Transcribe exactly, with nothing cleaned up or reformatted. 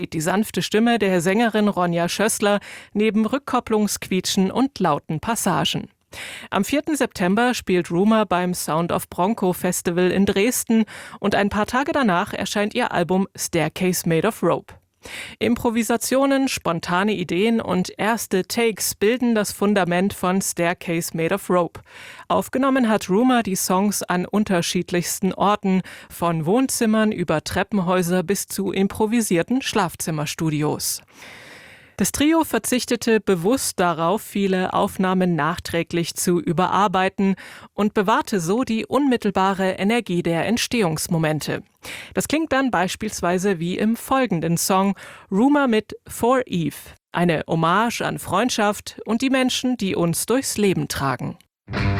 Die sanfte Stimme der Sängerin Ronja Schößler neben Rückkopplungsquietschen und lauten Passagen. Am vierten September spielt Rumer beim Sound of Bronco Festival in Dresden und ein paar Tage danach erscheint ihr Album Staircase Made of Rope. Improvisationen, spontane Ideen und erste Takes bilden das Fundament von Staircase Made of Rope. Aufgenommen hat Rumer die Songs an unterschiedlichsten Orten, von Wohnzimmern über Treppenhäuser bis zu improvisierten Schlafzimmerstudios. Das Trio verzichtete bewusst darauf, viele Aufnahmen nachträglich zu überarbeiten und bewahrte so die unmittelbare Energie der Entstehungsmomente. Das klingt dann beispielsweise wie im folgenden Song Rumer mit For Eve, eine Hommage an Freundschaft und die Menschen, die uns durchs Leben tragen.